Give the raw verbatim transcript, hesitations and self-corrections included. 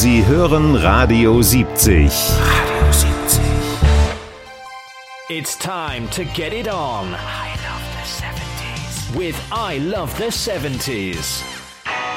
Sie hören Radio siebzig. Radio siebzig. It's time to get it on. I love the seventies. With I Love the seventies.